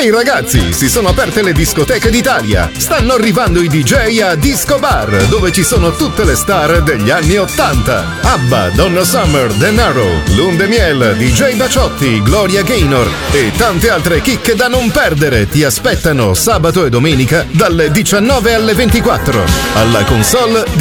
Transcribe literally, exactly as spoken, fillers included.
Ehi ragazzi, si sono aperte le discoteche d'Italia. Stanno arrivando i D J a Disco Bar, dove ci sono tutte le star degli anni ottanta. ABBA, Donna Summer, De Niro, Lunde Miel, D J Baciotti, Gloria Gaynor e tante altre chicche da non perdere ti aspettano sabato e domenica dalle diciannove alle ventiquattro. Alla console